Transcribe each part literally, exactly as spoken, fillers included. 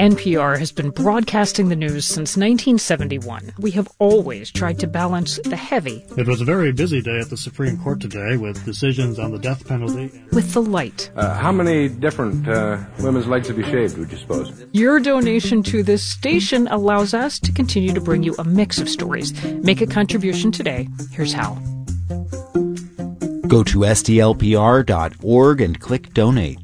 N P R has been broadcasting the news since nineteen seventy-one. We have always tried to balance the heavy. It was a very busy day at the Supreme Court today with decisions on the death penalty. With the light. Uh, how many different uh, women's legs have you shaved, would you suppose? Your donation to this station allows us to continue to bring you a mix of stories. Make a contribution today. Here's how. Go to S T L P R dot org and click Donate.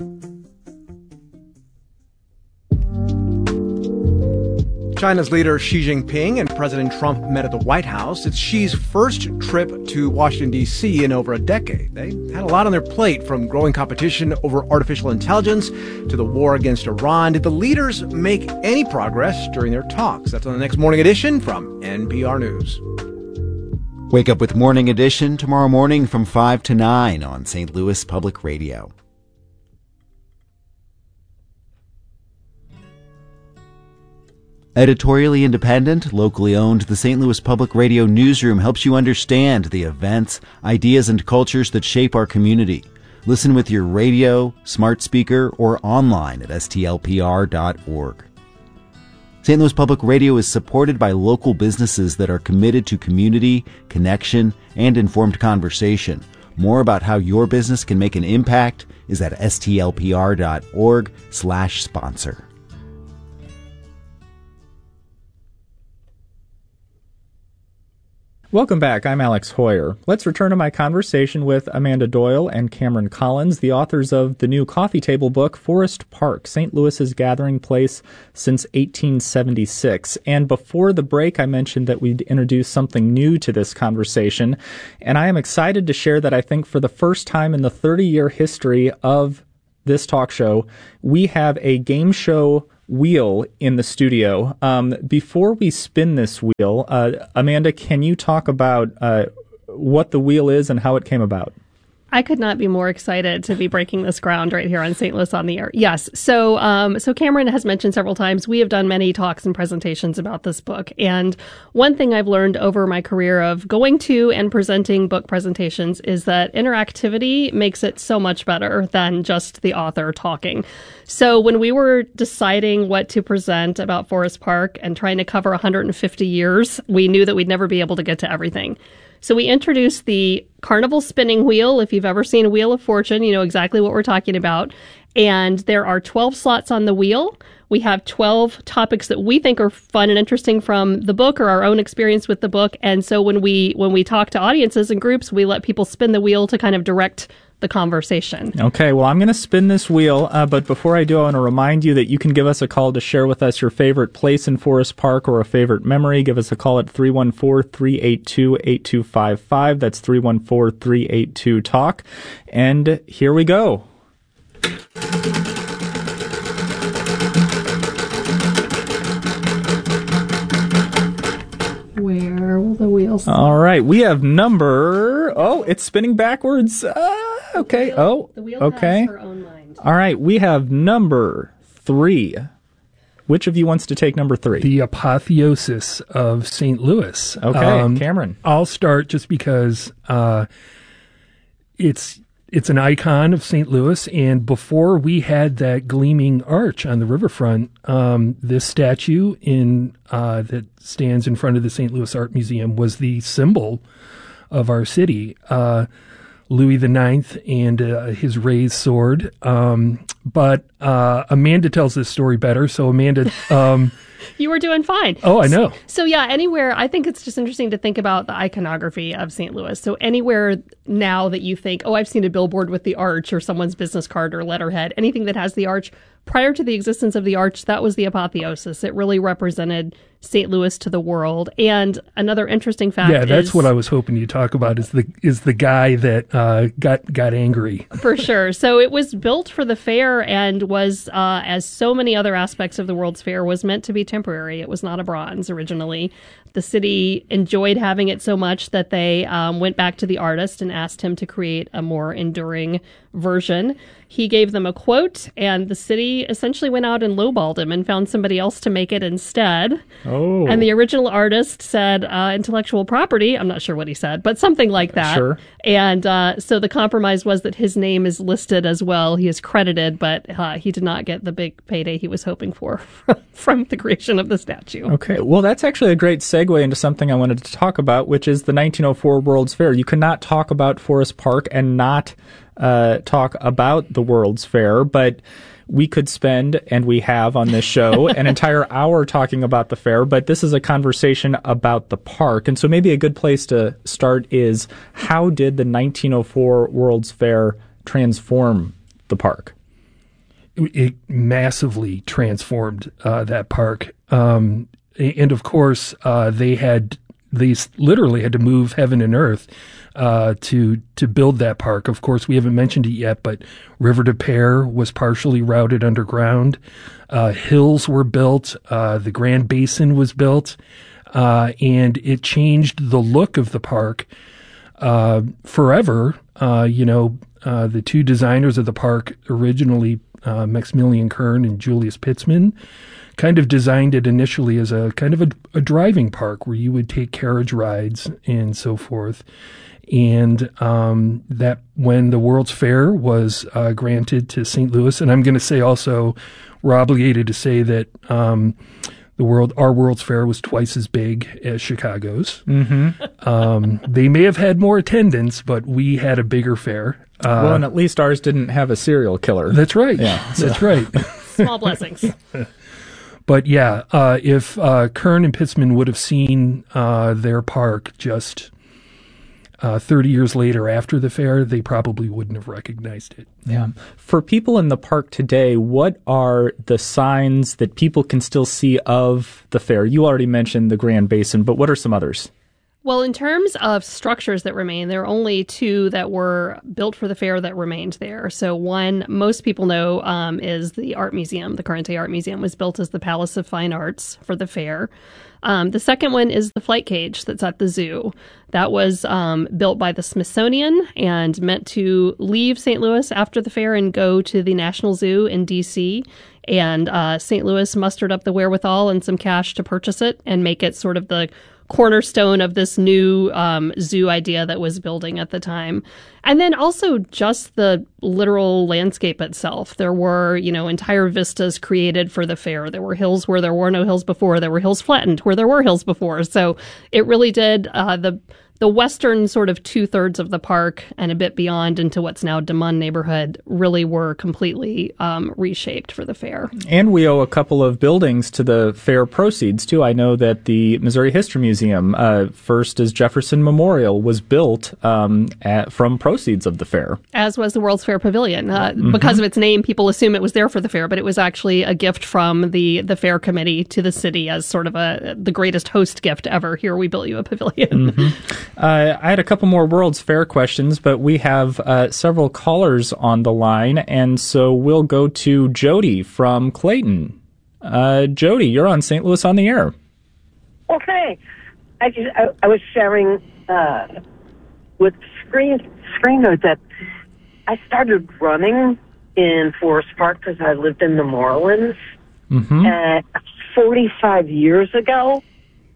China's leader Xi Jinping and President Trump met at the White House. It's Xi's first trip to Washington, D C in over a decade. They had a lot on their plate, from growing competition over artificial intelligence to the war against Iran. Did the leaders make any progress during their talks? That's on the next Morning Edition from N P R News. Wake up with Morning Edition tomorrow morning from five to nine on Saint Louis Public Radio. Editorially independent, locally owned, the Saint Louis Public Radio newsroom helps you understand the events, ideas, and cultures that shape our community. Listen with your radio, smart speaker, or online at S T L P R dot org. Saint Louis Public Radio is supported by local businesses that are committed to community, connection, and informed conversation. More about how your business can make an impact is at S T L P R dot org slash sponsor. Welcome back. I'm Alex Hoyer. Let's return to my conversation with Amanda Doyle and Cameron Collins, the authors of the new coffee table book, Forest Park, Saint Louis's gathering place since eighteen seventy-six. And before the break, I mentioned that we'd introduce something new to this conversation. And I am excited to share that I think for the first time in the thirty-year history of this talk show, we have a game show wheel in the studio. Um, before we spin this wheel, uh, Amanda, can you talk about uh, what the wheel is and how it came about? I could not be more excited to be breaking this ground right here on Saint Louis on the Air. Yes. So, um, so Cameron has mentioned several times, we have done many talks and presentations about this book. And one thing I've learned over my career of going to and presenting book presentations is that interactivity makes it so much better than just the author talking. So when we were deciding what to present about Forest Park and trying to cover one hundred fifty years, we knew that we'd never be able to get to everything. So we introduced the Carnival Spinning Wheel. If you've ever seen a Wheel of Fortune, you know exactly what we're talking about. And there are twelve slots on the wheel. We have twelve topics that we think are fun and interesting from the book or our own experience with the book. And so when we when we talk to audiences and groups, we let people spin the wheel to kind of direct the conversation. Okay, well, I'm going to spin this wheel, uh, but before I do, I want to remind you that you can give us a call to share with us your favorite place in Forest Park or a favorite memory. Give us a call at three one four, three eight two, eight two five five. That's three one four, three eight two, talk. And here we go. Where will the wheels? All right, we have number. Oh, it's spinning backwards. Uh, okay. The wheel, oh, the wheel okay. has her own mind. All right, we have number three. Which of you wants to take number three? The apotheosis of Saint Louis. Okay, um, Cameron. I'll start just because uh, it's it's an icon of Saint Louis, and before we had that gleaming arch on the riverfront, um, this statue in uh, that stands in front of the Saint Louis Art Museum was the symbol of our city. Uh, Louis the Ninth and uh, his raised sword. Um, but uh, Amanda tells this story better. So Amanda, um, you were doing fine. Oh, I know. So, so yeah, anywhere, I think it's just interesting to think about the iconography of Saint Louis. So anywhere now that you think, oh, I've seen a billboard with the arch or someone's business card or letterhead, anything that has the arch, prior to the existence of the arch, that was the apotheosis. It really represented Saint Louis to the world. And another interesting fact yeah, that's is, what I was hoping you talk about is the is the guy that uh, got got angry. For sure. So it was built for the fair and was, uh, as so many other aspects of the World's Fair, was meant to be temporary. It was not a bronze originally. The city enjoyed having it so much that they um, went back to the artist and asked him to create a more enduring version. he gave them a quote, and the city essentially went out and lowballed him and found somebody else to make it instead. Oh. And the original artist said uh, intellectual property. I'm not sure what he said, but something like that. Sure. And uh, so the compromise was that his name is listed as well. He is credited, but uh, he did not get the big payday he was hoping for from the creation of the statue. Okay. Well, that's actually a great segue into something I wanted to talk about, which is the nineteen oh four World's Fair. You cannot talk about Forest Park and not uh, talk about the World's Fair, but we could spend, and we have on this show, an entire hour talking about the fair, but this is a conversation about the park. And so maybe a good place to start is, how did the nineteen oh four World's Fair transform the park? It massively transformed uh, that park. Um, and of course, uh, they had, they literally had to move heaven and earth uh, to to build that park. Of course, we haven't mentioned it yet, but River des Peres was partially routed underground. Uh, hills were built. Uh, the Grand Basin was built. Uh, and it changed the look of the park uh, forever. Uh, you know, uh, the two designers of the park originally, uh, Maximilian Kern and Julius Pitzman, kind of designed it initially as a kind of a, a driving park where you would take carriage rides and so forth. And um, that when the World's Fair was uh, granted to Saint Louis, and I'm going to say also, we're obligated to say that um, the world, our World's Fair was twice as big as Chicago's. Mm-hmm. Um, they may have had more attendance, but we had a bigger fair. Uh, well, and at least ours didn't have a serial killer. That's right. Yeah, that's so. right. Small blessings. But yeah, uh, if uh, Kern and Pitzman would have seen uh, their park just uh, thirty years later after the fair, they probably wouldn't have recognized it. Yeah. For people in the park today, what are the signs that people can still see of the fair? You already mentioned the Grand Basin, but what are some others? Well, in terms of structures that remain, there are only two that were built for the fair that remained there. So one most people know um, is the Art Museum. The current day Art Museum was built as the Palace of Fine Arts for the fair. Um, the second one is the flight cage that's at the zoo. That was um, built by the Smithsonian and meant to leave Saint Louis after the fair and go to the National Zoo in D C And uh, Saint Louis mustered up the wherewithal and some cash to purchase it and make it sort of the cornerstone of this new um, zoo idea that was building at the time. And then also just the literal landscape itself. There were, you know, entire vistas created for the fair. There were hills where there were no hills before. There were hills flattened where there were hills before. So it really did uh, the the western sort of two-thirds of the park and a bit beyond into what's now DeMun neighborhood really were completely um, reshaped for the fair. And we owe a couple of buildings to the fair proceeds, too. I know that the Missouri History Museum, uh, first as Jefferson Memorial, was built um, at, from proceeds of the fair. As was the World's Fair Pavilion. Uh, mm-hmm. Because of its name, people assume it was there for the fair, but it was actually a gift from the, the fair committee to the city as sort of a the greatest host gift ever. Here, we built you a pavilion. Mm-hmm. Uh, I had a couple more World's Fair questions, but we have uh, several callers on the line, and so we'll go to Jody from Clayton. Uh, Jody, you're on Saint Louis on the Air. Okay. I just I, I was sharing uh, with Screen Screener that I started running in Forest Park because I lived in the Moorlands mm-hmm. uh, forty-five years ago,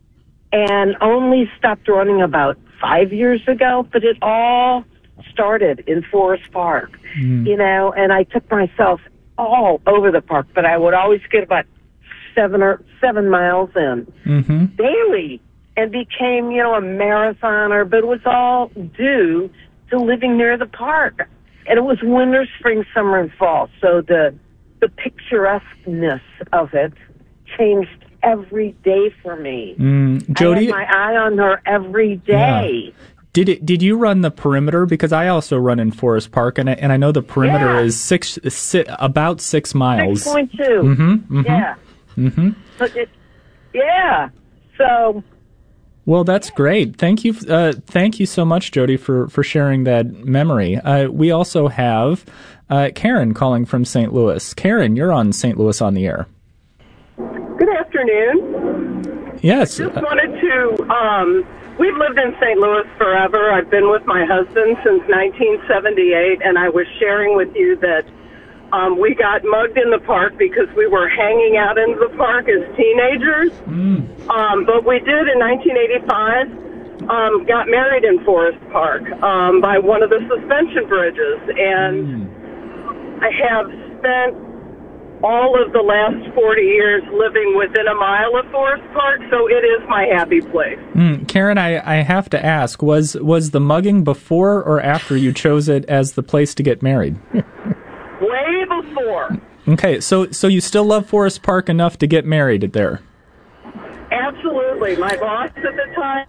and only stopped running about five years ago, but it all started in Forest Park, mm. you know, and I took myself all over the park, but I would always get about seven or seven miles in mm-hmm. daily and became, you know, a marathoner, but it was all due to living near the park. And it was winter, spring, summer, and fall. So the, the picturesqueness of it changed every day for me. Mm, Jody, I had my eye on her every day. Yeah. Did it? Did you run the perimeter? Because I also run in Forest Park, and I, and I know the perimeter yeah. is six, six, about six miles. Six point two. Mm-hmm, mm-hmm, yeah. Mm-hmm. But it, yeah. So. Well, that's great. Thank you. Uh, thank you so much, Jody, for, for sharing that memory. Uh, we also have uh, Karen calling from Saint Louis. Karen, you're on Saint Louis on the Air. Good afternoon. Yes. Just wanted to, um, we've lived in Saint Louis forever. I've been with my husband since nineteen seventy-eight, and I was sharing with you that Um, we got mugged in the park because we were hanging out in the park as teenagers. Mm. Um, but we did in nineteen eighty-five, um, got married in Forest Park um, by one of the suspension bridges. And mm. I have spent all of the last forty years living within a mile of Forest Park, so it is my happy place. Mm. Karen, I, I have to ask, was, was the mugging before or after you chose it as the place to get married? Way before. Okay, so so you still love Forest Park enough to get married there? Absolutely. My boss at the time,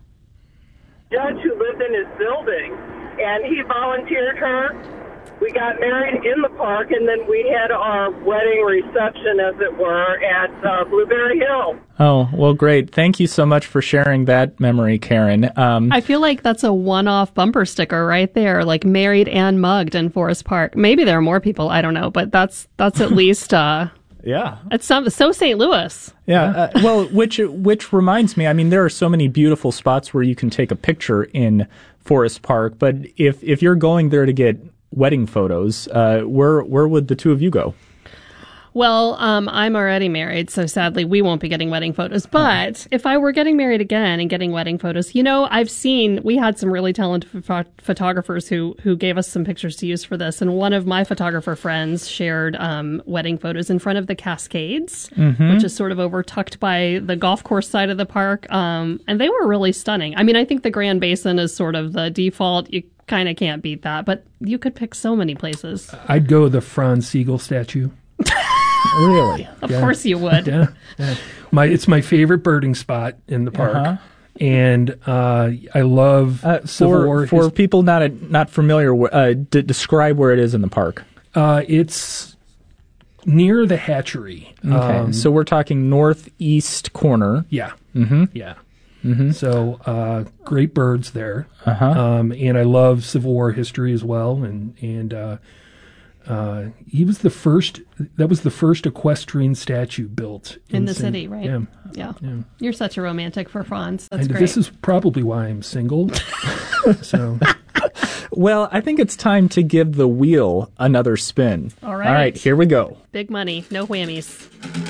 judge who lived in his building, and he volunteered her. We got married in the park, and then we had our wedding reception, as it were, at uh, Blueberry Hill. Oh, well, great. Thank you so much for sharing that memory, Karen. Um, I feel like that's a one-off bumper sticker right there, like married and mugged in Forest Park. Maybe there are more people, I don't know, but that's that's at least... Uh, yeah. It's some, so Saint Louis. Yeah, uh, well, which which reminds me, I mean, there are so many beautiful spots where you can take a picture in Forest Park, but if if you're going there to get wedding photos, uh, where where would the two of you go? Well, um, I'm already married, so sadly we won't be getting wedding photos. But if I were getting married again and getting wedding photos, you know, I've seen, we had some really talented ph- photographers who who gave us some pictures to use for this. And one of my photographer friends shared um, wedding photos in front of the Cascades, mm-hmm. which is sort of over tucked by the golf course side of the park. Um, and they were really stunning. I mean, I think the Grand Basin is sort of the default. You kind of can't beat that, but you could pick so many places. I'd go the Franz Siegel statue. Really? Of yeah. course you would. Yeah, yeah. My it's my favorite birding spot in the park, uh-huh. and uh, I love uh, Civil for, War. For his, people not not familiar, uh, d- describe where it is in the park. Uh, it's near the hatchery. Okay, um, so we're talking northeast corner. Yeah. Mm-hmm. Yeah. Mm-hmm. So uh, great birds there, uh-huh. um, and I love Civil War history as well, and and. Uh, Uh, he was the first, that was the first equestrian statue built in, in the Saint city, right? Yeah. yeah. yeah. You're such a romantic for Franz. That's and great. This is probably why I'm single. so, well, I think it's time to give the wheel another spin. All right. All right, here we go. Big money, no whammies.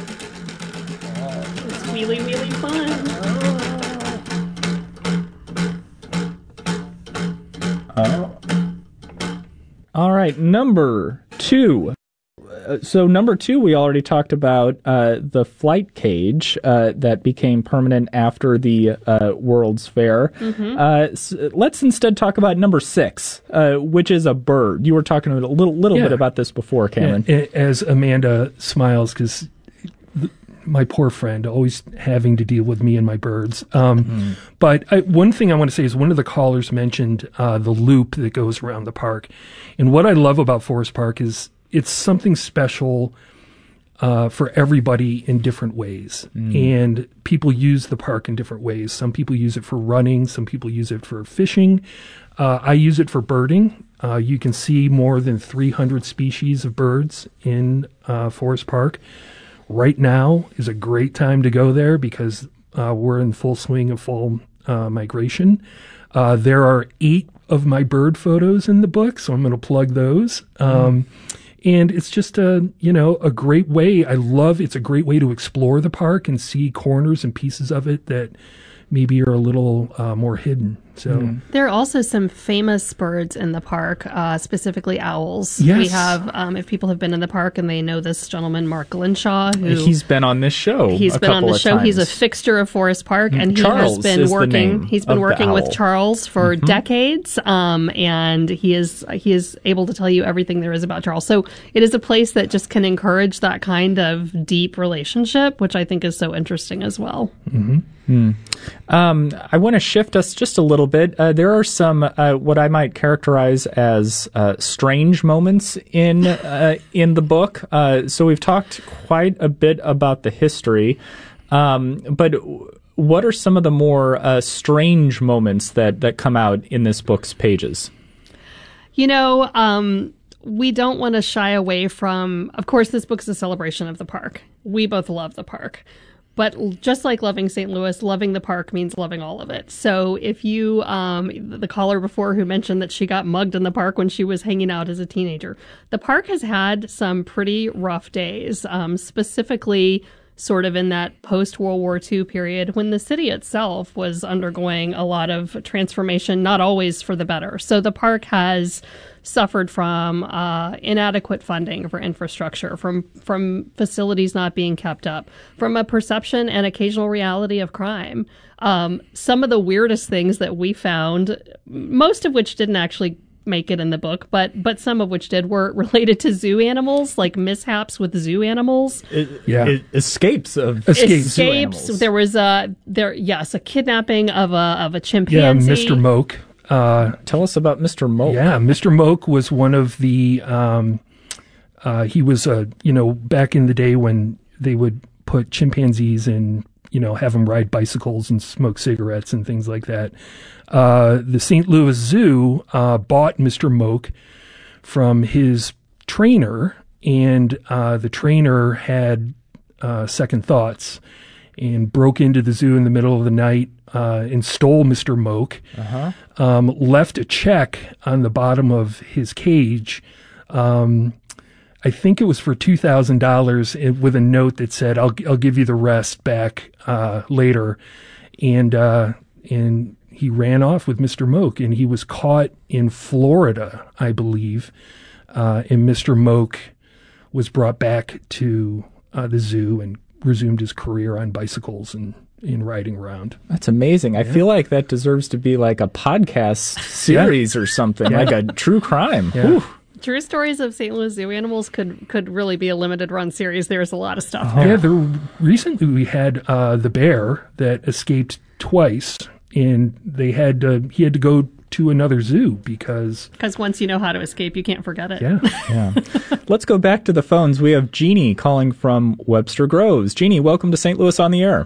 Oh, it's wheelie, wheelie fun. Oh. All right, number two. Uh, so number two, we already talked about uh, the flight cage uh, that became permanent after the uh, World's Fair. Mm-hmm. Uh, so let's instead talk about number six, uh, which is a bird. You were talking a little little yeah. bit about this before, Cameron. Yeah, as Amanda smiles, because my poor friend always having to deal with me and my birds. Um, mm. But I, one thing I want to say is one of the callers mentioned uh, the loop that goes around the park. And what I love about Forest Park is it's something special uh, for everybody in different ways. Mm. And people use the park in different ways. Some people use it for running. Some people use it for fishing. Uh, I use it for birding. Uh, you can see more than three hundred species of birds in uh, Forest Park. Right now is a great time to go there because uh, we're in full swing of fall uh, migration. Uh, there are eight of my bird photos in the book, so I'm going to plug those. Um, mm. And it's just a, you know, a great way. I love, it's a great way to explore the park and see corners and pieces of it that maybe are a little uh, more hidden. So mm. there are also some famous birds in the park, uh, specifically owls. Yes. We have, um, if people have been in the park and they know this gentleman, Mark Glenshaw, who he's been on this show. He's a been on the show. Times. He's a fixture of Forest Park, and he Charles has been is working. The name he's been working with Charles for mm-hmm. decades, um, and he is he is able to tell you everything there is about Charles. So it is a place that just can encourage that kind of deep relationship, which I think is so interesting as well. Mm-hmm. Hmm. Um, I want to shift us just a little bit. Uh, there are some uh, what I might characterize as uh, strange moments in uh, in the book. Uh, so we've talked quite a bit about the history, um, but what are some of the more uh, strange moments that, that come out in this book's pages? You know, um, we don't want to shy away from, of course, this book is a celebration of the park. We both love the park. But just like loving Saint Louis, loving the park means loving all of it. So if you, um, the caller before who mentioned that she got mugged in the park when she was hanging out as a teenager, the park has had some pretty rough days, um, specifically sort of in that post-World War Two period when the city itself was undergoing a lot of transformation, not always for the better. So the park has suffered from uh, inadequate funding for infrastructure, from from facilities not being kept up, from a perception and occasional reality of crime. Um, some of the weirdest things that we found, most of which didn't actually make it in the book, but but some of which did, were related to zoo animals, like mishaps with zoo animals. It, yeah, it, escapes of escapes. Zoo animals. There was a there yes a kidnapping of a of a chimpanzee. Yeah, Mister Moke. Uh, Tell us about Mister Moke. Yeah, Mister Moke was one of the. Um, uh, he was uh, you know back in the day when they would put chimpanzees in, you know, have them ride bicycles and smoke cigarettes and things like that. Uh, the Saint Louis Zoo uh, bought Mister Moke from his trainer, and uh, the trainer had uh, second thoughts and broke into the zoo in the middle of the night uh, and stole Mister Moke, uh-huh. um, left a check on the bottom of his cage. Um, I think it was for two thousand dollars with a note that said, I'll, I'll give you the rest back uh, later. And, uh, and he ran off with Mister Moke, and he was caught in Florida, I believe. Uh, and Mister Moke was brought back to uh, the zoo and resumed his career on bicycles and in riding around. That's amazing. I yeah. feel like that deserves to be like a podcast series yeah. or something, yeah. like a true crime. Yeah. True stories of Saint Louis zoo animals could could really be a limited run series. There's a lot of stuff. Oh. Yeah, there, recently we had uh, the bear that escaped twice, and they had uh, he had to go to another zoo because because once you know how to escape, you can't forget it. Yeah, yeah. Let's go back to the phones. We have Jeannie calling from Webster Groves. Jeannie, welcome to Saint Louis on the Air.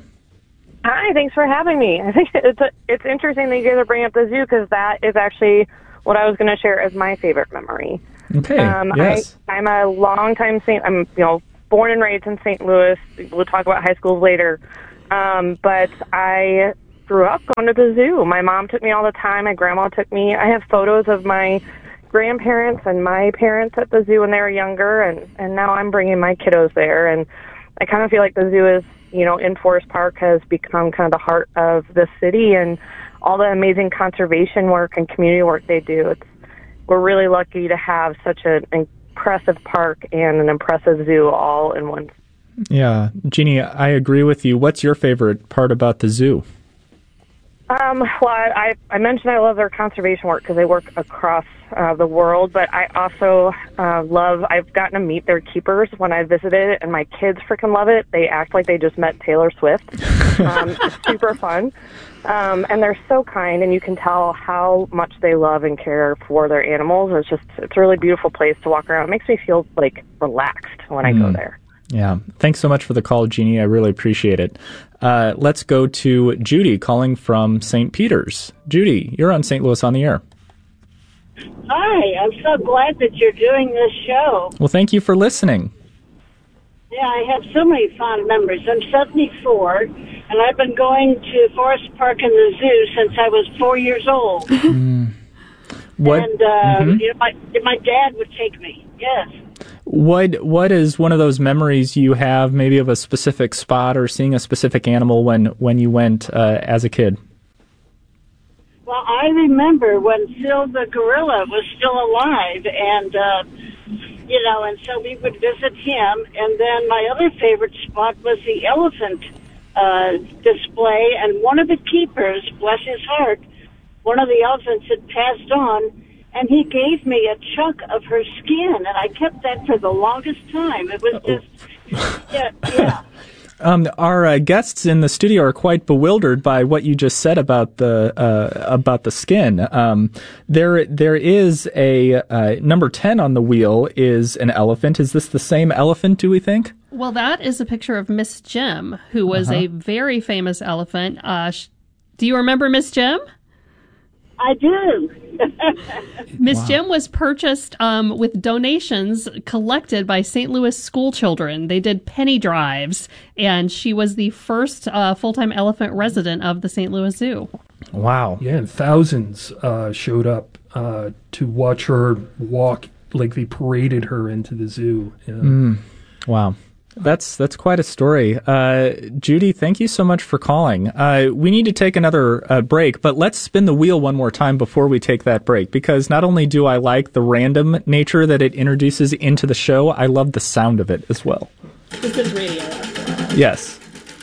Hi, thanks for having me. I think it's a, it's interesting that you guys are bringing up the zoo because that is actually what I was going to share as my favorite memory. Okay. Um, yes. I, I'm a longtime Saint. I'm you know born and raised in Saint Louis. We'll talk about high schools later. Um, but I grew up going to the zoo. My mom took me all the time. My grandma took me. I have photos of my grandparents and my parents at the zoo when they were younger, and and now I'm bringing my kiddos there. And I kind of feel like the zoo is you know in Forest Park has become kind of the heart of the city and all the amazing conservation work and community work they do. It's We're really lucky to have such an impressive park and an impressive zoo all in one. Yeah. Jeannie, I agree with you. What's your favorite part about the zoo? Um, well, I, I mentioned I love their conservation work because they work across uh, the world, but I also uh, love, I've gotten to meet their keepers when I visited, and my kids freaking love it. They act like they just met Taylor Swift. Um, it's super fun. Um, and they're so kind, and you can tell how much they love and care for their animals. It's just, it's a really beautiful place to walk around. It makes me feel, like, relaxed when I mm. go there. Yeah. Thanks so much for the call, Jeannie. I really appreciate it. Uh, let's go to Judy calling from Saint Peter's. Judy, you're on Saint Louis on the Air. Hi. I'm so glad that you're doing this show. Well, thank you for listening. Yeah, I have so many fond memories. I'm seventy-four, and I've been going to Forest Park and the zoo since I was four years old. Mm. What? And uh, mm-hmm. you know, my my dad would take me. Yes. What What is one of those memories you have, maybe of a specific spot or seeing a specific animal when when you went uh, as a kid? Well, I remember when Phil the gorilla was still alive, and. Uh, You know, and so we would visit him. And then my other favorite spot was the elephant uh, display. And one of the keepers, bless his heart, one of the elephants had passed on, and he gave me a chunk of her skin. And I kept that for the longest time. It was just, yeah, yeah. Um, our uh, guests in the studio are quite bewildered by what you just said about the uh, about the skin. Um, there, there is a uh, number ten on the wheel is an elephant. Is this the same elephant? Do we think? Well, that is a picture of Miss Jim, who was uh-huh. a very famous elephant. Uh, sh- do you remember Miss Jim? I do. Miss Wow. Jim was purchased um, with donations collected by Saint Louis school children. They did penny drives, and she was the first uh, full-time elephant resident of the Saint Louis Zoo. Wow. Yeah, and thousands uh, showed up uh, to watch her walk, like they paraded her into the zoo. Yeah. Mm. Wow. That's that's quite a story. Uh, Judy, thank you so much for calling. Uh, we need to take another uh, break, but let's spin the wheel one more time before we take that break, because not only do I like the random nature that it introduces into the show, I love the sound of it as well. This is radio, after all. Yes.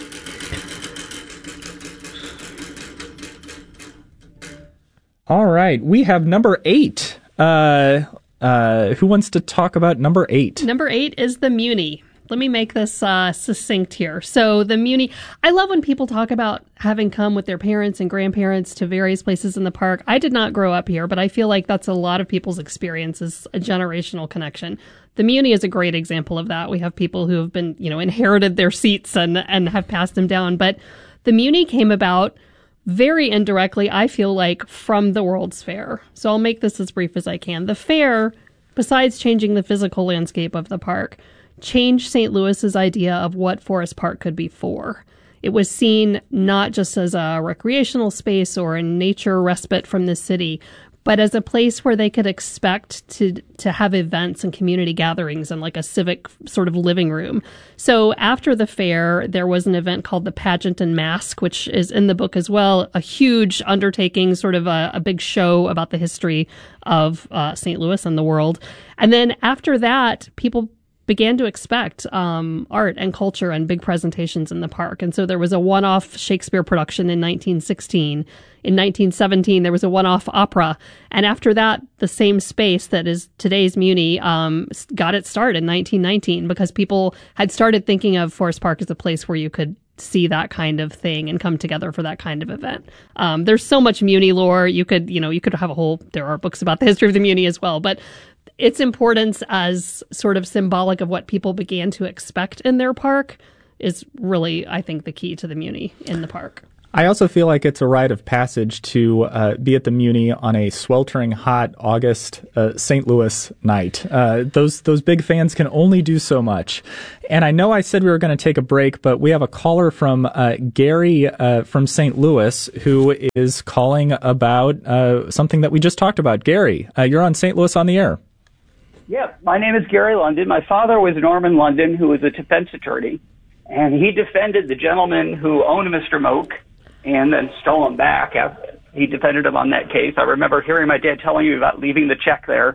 All right, we have number eight. Uh, uh, who wants to talk about number eight? Number eight is the Muni. Let me make this uh, succinct here. So the Muni, I love when people talk about having come with their parents and grandparents to various places in the park. I did not grow up here, but I feel like that's a lot of people's experience, is a generational connection. The Muni is a great example of that. We have people who have been, you know, inherited their seats and, and have passed them down. But the Muni came about very indirectly, I feel like, from the World's Fair. So I'll make this as brief as I can. The fair, besides changing the physical landscape of the park, changed Saint Louis's idea of what Forest Park could be for. It was seen not just as a recreational space or a nature respite from the city, but as a place where they could expect to to have events and community gatherings and like a civic sort of living room. So after the fair, there was an event called the Pageant and Mask, which is in the book as well, a huge undertaking, sort of a, a big show about the history of uh, Saint Louis and the world. And then after that, people began to expect um, art and culture and big presentations in the park. And so there was a one-off Shakespeare production in nineteen sixteen. In nineteen seventeen, there was a one-off opera. And after that, the same space that is today's Muni um, got its start in nineteen nineteen, because people had started thinking of Forest Park as a place where you could see that kind of thing and come together for that kind of event. Um, there's so much Muni lore. You could, you know, you could have a whole, there are books about the history of the Muni as well, but its importance as sort of symbolic of what people began to expect in their park is really, I think, the key to the Muni in the park. I also feel like it's a rite of passage to uh, be at the Muni on a sweltering hot August uh, Saint Louis night. Uh, those those big fans can only do so much. And I know I said we were going to take a break, but we have a caller from uh, Gary uh, from Saint Louis who is calling about uh, something that we just talked about. Gary, uh, you're on Saint Louis on the Air. Yeah, my name is Gary London. My father was Norman London, who was a defense attorney, and he defended the gentleman who owned Mister Moak and then stole him back. He defended him on that case. I remember hearing my dad telling me about leaving the check there.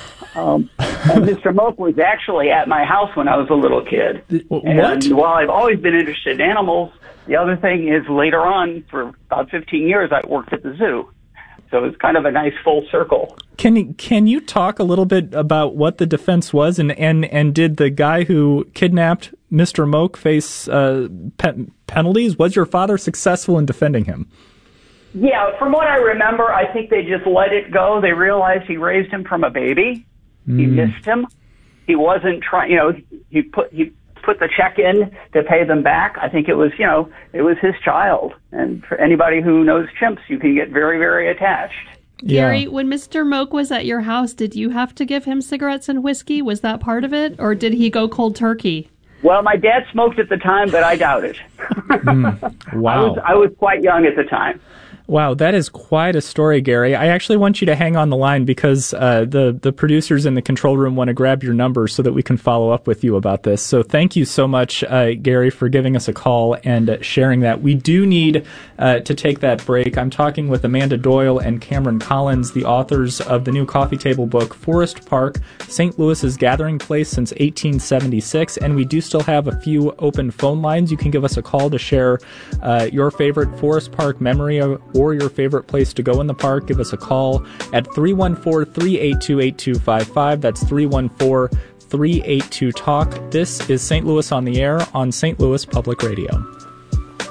Um, and Mister Moak was actually at my house when I was a little kid. What? And while I've always been interested in animals, the other thing is later on, for about fifteen years, I worked at the zoo. So it's kind of a nice full circle. Can can you talk a little bit about what the defense was, and, and, and did the guy who kidnapped Mister Moak face uh, pe- penalties? Was your father successful in defending him? Yeah, from what I remember, I think they just let it go. They realized he raised him from a baby. Mm. He missed him. He wasn't trying, you know, he put he put the check in to pay them back. I think it was, you know, it was his child. And for anybody who knows chimps, you can get very, very attached. Yeah. Gary, when Mister Moak was at your house, did you have to give him cigarettes and whiskey? Was that part of it? Or did he go cold turkey? Well, my dad smoked at the time, but I doubt it. mm. Wow. I was, I was quite young at the time. Wow, that is quite a story, Gary. I actually want you to hang on the line because uh, the, the producers in the control room want to grab your number so that we can follow up with you about this. So thank you so much, uh, Gary, for giving us a call and uh, sharing that. We do need uh, to take that break. I'm talking with Amanda Doyle and Cameron Collins, the authors of the new coffee table book, Forest Park, Saint Louis's Gathering Place since eighteen seventy-six. And we do still have a few open phone lines. You can give us a call to share uh, your favorite Forest Park memory or or your favorite place to go in the park. Give us a call at three one four, three eight two, eight two five five. That's three one four, three eight two, talk. This is Saint Louis on the Air on Saint Louis Public Radio.